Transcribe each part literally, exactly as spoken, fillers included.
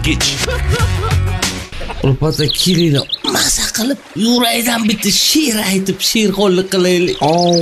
Geç. Urpata kelinglar maza qilib yuraydan bitta she'r aytib she'r qo'llik qilaylik.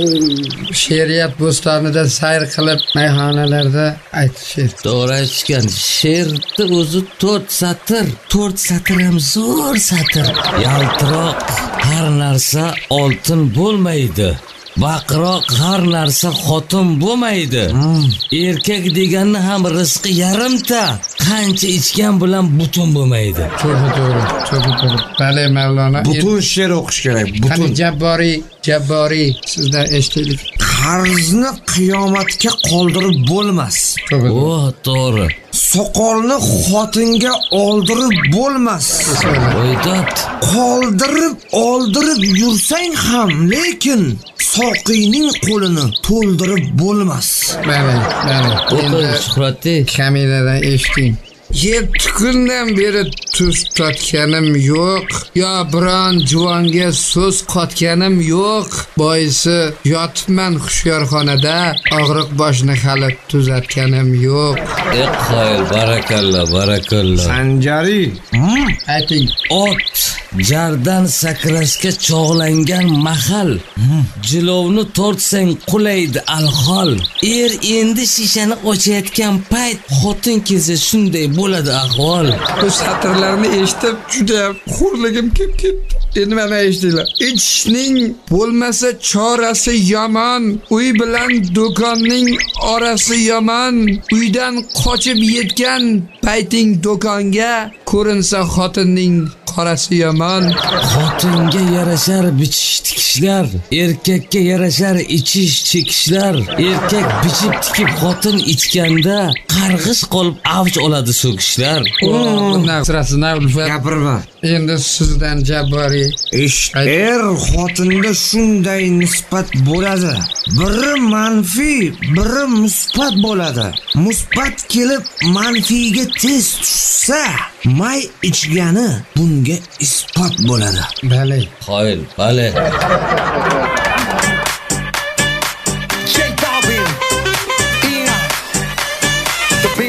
Oh, she'riyat bo'stonida sayr qilib mayxonalarda aytish she'r. To'g'ri aytishgan. She'rni o'zi to'rt satr. to'rt satr ham zo'r satr. Yaltiroq har narsa oltin bo'lmaydi. Baqiroq har narsa xotin bo'lmaydi. Hmm. Erkak deganni ham rizqi yarimta. Qancha ichgan bilan butun bo'lmaydi. To'g'ri, to'g'ri, to'g'ri, to'g'ri. Bale Mavlona. Butun she'r o'qish kerak. Butun. Jabboriy, Jabboriy sizdan eshitdik. Qarzni qiyomatga qoldirib bo'lmas. To'g'ri. O, to'g'ri. Soqolni xotinga oldirib bo'lmas. Qo'ydat. Qoldirib, oldirib yursang ham, lekin soqiyning qo'lini to'ldirib bo'lmas. Bale, bale. O'qi Shuhratli. Kamiladan eshiting. Yetti kundan beri tuz totganim yo'q, yo biron juvonga so'z qotganim yo'q. Boisi yotibman hushyorxonada, og'riq boshni hali tuzatganim yo'q. E qoyil, barakalla, barakalla. Sanjari. Hmm, ayting. Ot jardan sakrashga chog'langan mahal. Jilovni tortsang qulaydi alhol. Er endi shishani ochayotgan payt xotin kelsa shunday bo'ladi ahvol. Bu satrlarni eshitib juda xo'rligim kelib ketdi. Endi mana eshitinglar. Ichishning bo'lmasa chorasi yomon, uy bilan do'konning orasi yomon. Uydan qochib yetgan payting do'konga ko'rinsa xotinning qorasi yomon. Xotinga yarashar bichish tikishlar, erkakka yarashar ichish chekishlar. Erkak bichib tikib xotin ichganda qarg'ish qolib avj oladi so'kishlar. Bundan sirasini ulfat. Gapirma. Endi sizdan Jabboriy. Ish, er xotinda shunday nisbat bo'ladi. Biri manfiy, biri musbat bo'ladi. Musbat kelib manfiyga tez tushsa, may ichgani bunga isbot bo'ladi. Bale. Qoyil, bale.